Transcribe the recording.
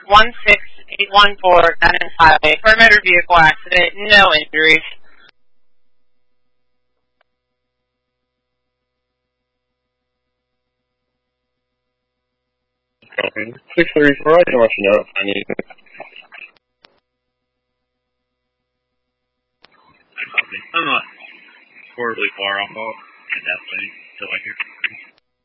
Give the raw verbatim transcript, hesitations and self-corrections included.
one six eight one four Diamond Highway for a motor vehicle accident, no injuries. Okay. six thirty-four, I can let you know if I need it. I'm not horribly far off at that point, so I hear.